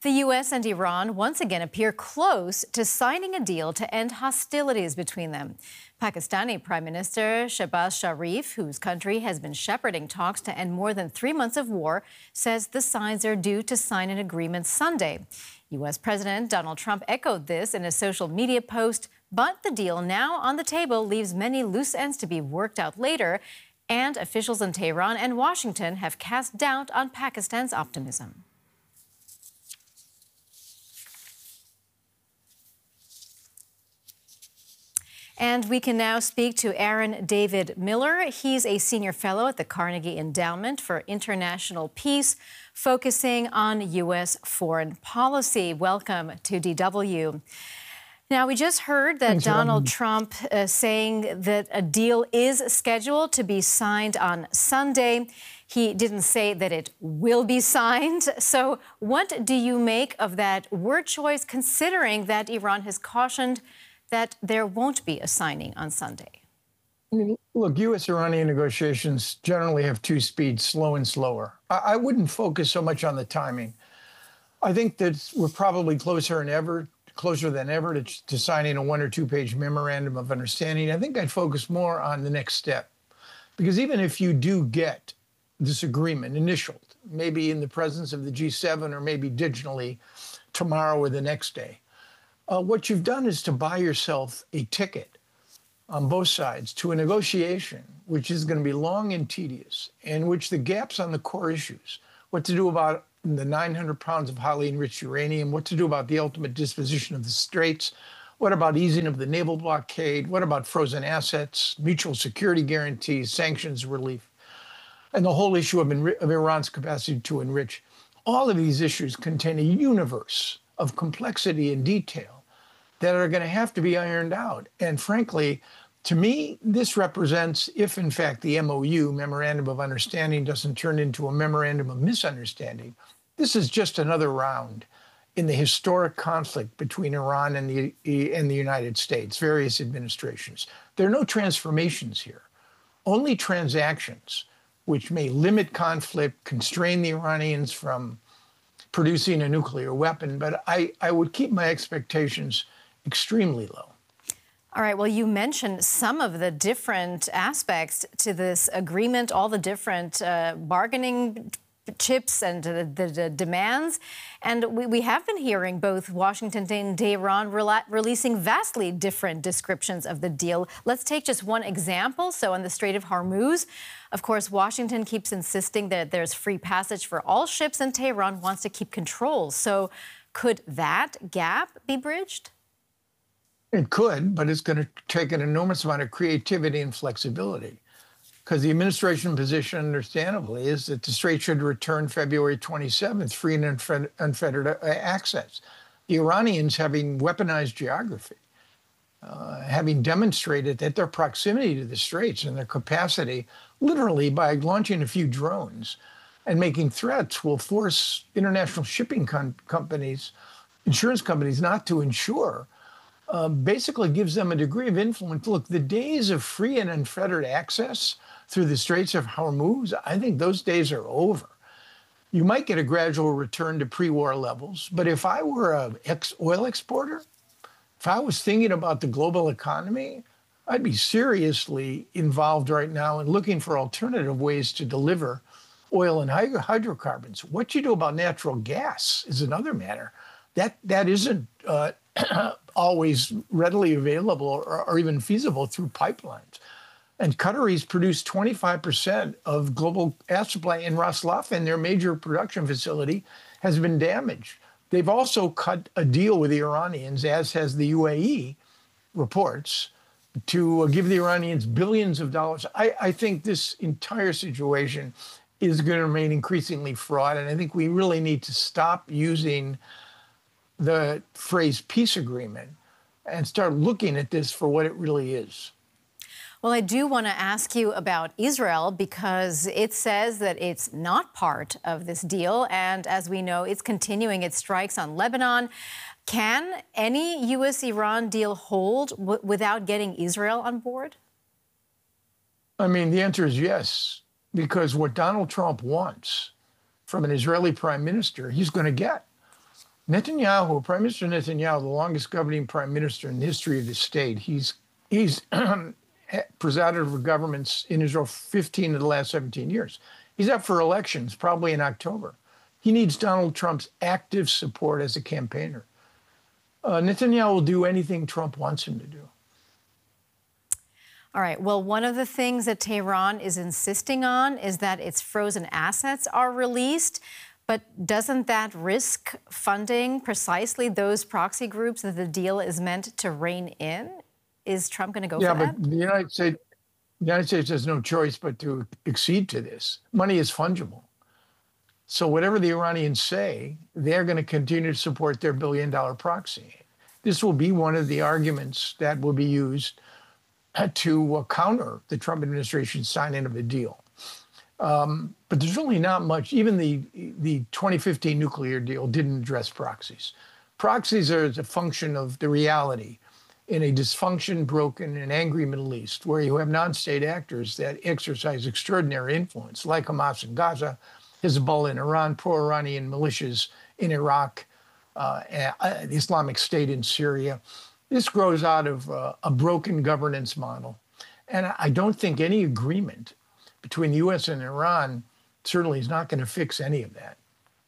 The U.S. and Iran once again appear close to signing a deal to end hostilities between them. Pakistani Prime Minister Shehbaz Sharif, whose country has been shepherding talks to end more than 3 months of war, says the sides are due to sign an agreement Sunday. U.S. President Donald Trump echoed this in a social media post, but the deal now on the table leaves many loose ends to be worked out later, and officials in Tehran and Washington have cast doubt on Pakistan's optimism. And we can now speak to Aaron David Miller. He's a senior fellow at the Carnegie Endowment for International Peace, focusing on U.S. foreign policy. Welcome to DW. Now, we just heard that Donald Trump saying that a deal is scheduled to be signed on Sunday. He didn't say that it will be signed. So what do you make of that word choice, considering that Iran has cautioned that there won't be a signing on Sunday? Look, U.S.-Iranian negotiations generally have two speeds, slow and slower. I wouldn't focus so much on the timing. I think that we're probably closer than ever to signing a 1- or 2-page memorandum of understanding. I think I'd focus more on the next step. Because even if you do get this agreement initialed, maybe in the presence of the G7 or maybe digitally tomorrow or the next day, what you've done is to buy yourself a ticket on both sides to a negotiation which is going to be long and tedious, in which the gaps on the core issues, what to do about the 900 pounds of highly enriched uranium, what to do about the ultimate disposition of the straits, what about easing of the naval blockade, what about frozen assets, mutual security guarantees, sanctions relief, and the whole issue of Iran's capacity to enrich. All of these issues contain a universe of complexity and detail that are going to have to be ironed out. And frankly, to me, this represents, if in fact the MOU, Memorandum of Understanding, doesn't turn into a Memorandum of Misunderstanding, this is just another round in the historic conflict between Iran and the United States, various administrations. There are no transformations here, only transactions, which may limit conflict, constrain the Iranians from producing a nuclear weapon. But I would keep my expectations extremely low. All right. Well, you mentioned some of the different aspects to this agreement, all the different bargaining chips and the demands. And we have been hearing both Washington and Tehran releasing vastly different descriptions of the deal. Let's take just one example. So on the Strait of Hormuz, of course, Washington keeps insisting that there's free passage for all ships, and Tehran wants to keep control. So could that gap be bridged? It could, but it's going to take an enormous amount of creativity and flexibility, because the administration position, understandably, is that the strait should return February 27th, free and unfettered access. The Iranians, having weaponized geography, having demonstrated that their proximity to the straits and their capacity, literally by launching a few drones and making threats, will force international shipping companies, insurance companies, not to insure. Basically gives them a degree of influence. Look, the days of free and unfettered access through the Straits of Hormuz, I think those days are over. You might get a gradual return to pre-war levels, but if I were an oil exporter, if I was thinking about the global economy, I'd be seriously involved right now in looking for alternative ways to deliver oil and hydrocarbons. What you do about natural gas is another matter. That isn't always readily available or even feasible through pipelines. And Qataris produce 25% of global gas supply, in Ras Laffan, their major production facility, has been damaged. They've also cut a deal with the Iranians, as has the UAE, reports, to give the Iranians billions of dollars. I think this entire situation is going to remain increasingly fraught, and I think we really need to stop using the phrase peace agreement and start looking at this for what it really is. Well, I do want to ask you about Israel, because it says that it's not part of this deal. And as we know, it's continuing its strikes on Lebanon. Can any U.S.-Iran deal hold without getting Israel on board? I mean, the answer is yes, because what Donald Trump wants from an Israeli prime minister, he's going to get. Netanyahu, Prime Minister Netanyahu, the longest governing prime minister in the history of the state, he's presided over governments in Israel 15 of the last 17 years. He's up for elections probably in October. He needs Donald Trump's active support as a campaigner. Netanyahu will do anything Trump wants him to do. All right. Well, one of the things that Tehran is insisting on is that its frozen assets are released. But doesn't that risk funding precisely those proxy groups that the deal is meant to rein in? Is Trump going to go for that? Yeah, but the United States has no choice but to accede to this. Money is fungible. So whatever the Iranians say, they're going to continue to support their billion-dollar proxy. This will be one of the arguments that will be used to counter the Trump administration's signing of the deal. But there's really not much. Even the 2015 nuclear deal didn't address proxies. Proxies are a function of the reality in a dysfunction, broken, and angry Middle East, where you have non-state actors that exercise extraordinary influence, like Hamas in Gaza, Hezbollah in Iran, pro-Iranian militias in Iraq, the Islamic State in Syria. This grows out of a broken governance model. And I don't think any agreement between the U.S. and Iran certainly is not going to fix any of that.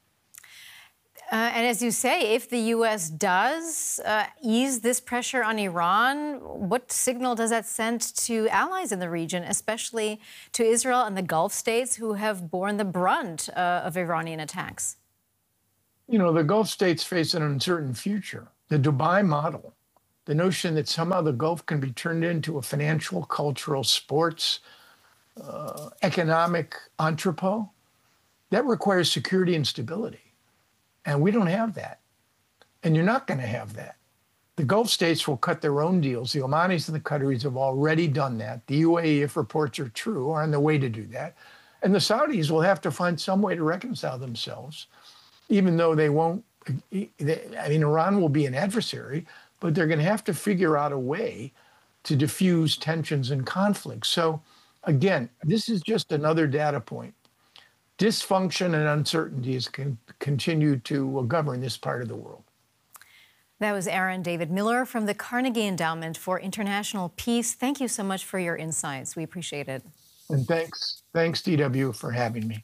And as you say, if the U.S. does ease this pressure on Iran, what signal does that send to allies in the region, especially to Israel and the Gulf states who have borne the brunt of Iranian attacks? You know, the Gulf states face an uncertain future. The Dubai model, the notion that somehow the Gulf can be turned into a financial, cultural, sports, economic entrepot, that requires security and stability. And we don't have that. And you're not going to have that. The Gulf states will cut their own deals. The Omanis and the Qataris have already done that. The UAE, if reports are true, are on the way to do that. And the Saudis will have to find some way to reconcile themselves, even though they won't. Iran will be an adversary, but they're going to have to figure out a way to diffuse tensions and conflicts. So, again, this is just another data point. Dysfunction and uncertainties can continue to govern this part of the world. That was Aaron David Miller from the Carnegie Endowment for International Peace. Thank you so much for your insights. We appreciate it. And thanks, DW, for having me.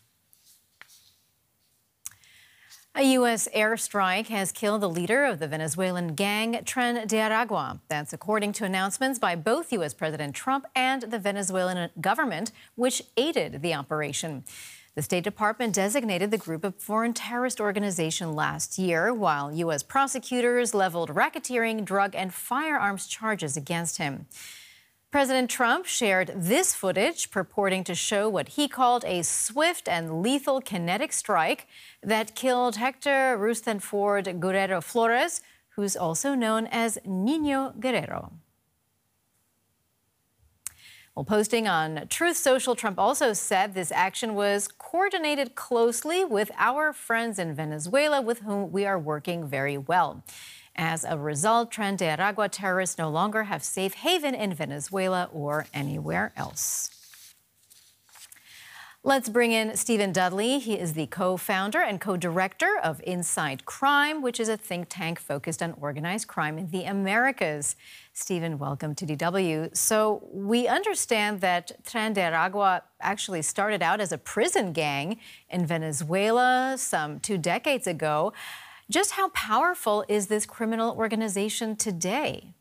A U.S. airstrike has killed the leader of the Venezuelan gang, Tren de Aragua. That's according to announcements by both U.S. President Trump and the Venezuelan government, which aided the operation. The State Department designated the group a foreign terrorist organization last year, while U.S. prosecutors leveled racketeering, drug, and firearms charges against him. President Trump shared this footage purporting to show what he called a swift and lethal kinetic strike that killed Hector Rustenford Guerrero Flores, who's also known as Niño Guerrero. Well, posting on Truth Social, Trump also said this action was coordinated closely with our friends in Venezuela, with whom we are working very well. As a result, Tren de Aragua terrorists no longer have safe haven in Venezuela or anywhere else. Let's bring in Stephen Dudley. He is the co-founder and co-director of Inside Crime, which is a think tank focused on organized crime in the Americas. Stephen, welcome to DW. So we understand that Tren de Aragua actually started out as a prison gang in Venezuela some 2 decades ago. Just how powerful is this criminal organization today?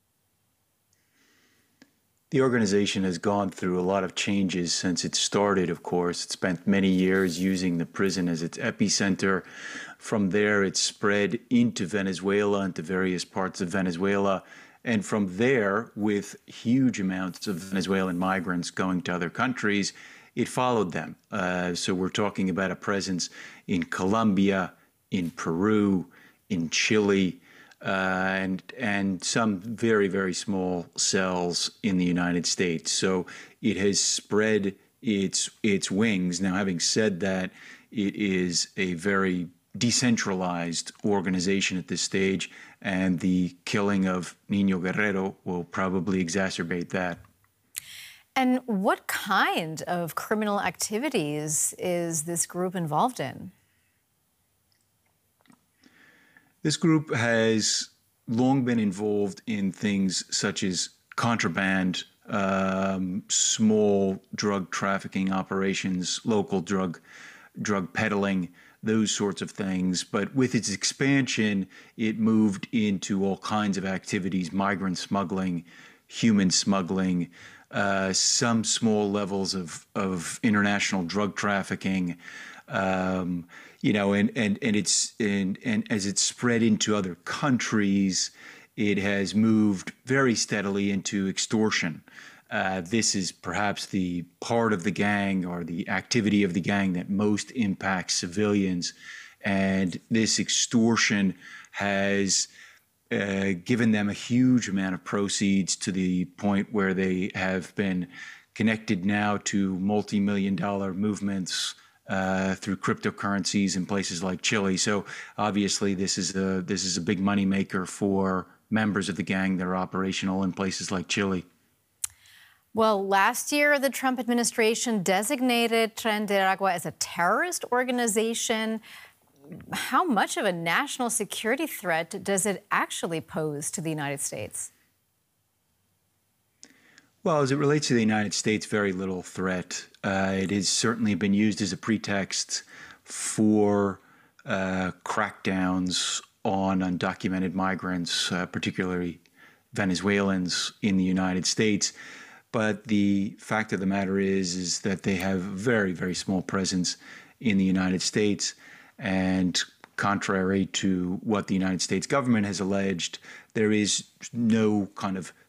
The organization has gone through a lot of changes since it started, of course. It spent many years using the prison as its epicenter. From there, it spread into Venezuela, into various parts of Venezuela. And from there, with huge amounts of Venezuelan migrants going to other countries, it followed them. So we're talking about a presence in Colombia, in Peru, in Chile, and some very, very small cells in the United States. So it has spread its wings. Now, having said that, it is a very decentralized organization at this stage, and the killing of Niño Guerrero will probably exacerbate that. And what kind of criminal activities is this group involved in? This group has long been involved in things such as contraband, small drug trafficking operations, local drug peddling, those sorts of things. But with its expansion, it moved into all kinds of activities: migrant smuggling, human smuggling, some small levels of international drug trafficking. And as it's spread into other countries, it has moved very steadily into extortion. This is perhaps the part of the gang or the activity of the gang that most impacts civilians. And this extortion has given them a huge amount of proceeds, to the point where they have been connected now to multi-million-dollar movements through cryptocurrencies in places like Chile. So obviously, this is a big moneymaker for members of the gang that are operational in places like Chile. Well, last year, the Trump administration designated Tren de Aragua as a terrorist organization. How much of a national security threat does it actually pose to the United States? Well, as it relates to the United States, very little threat. It has certainly been used as a pretext for crackdowns on undocumented migrants, particularly Venezuelans in the United States. But the fact of the matter is that they have a very, very small presence in the United States. And contrary to what the United States government has alleged, there is no kind of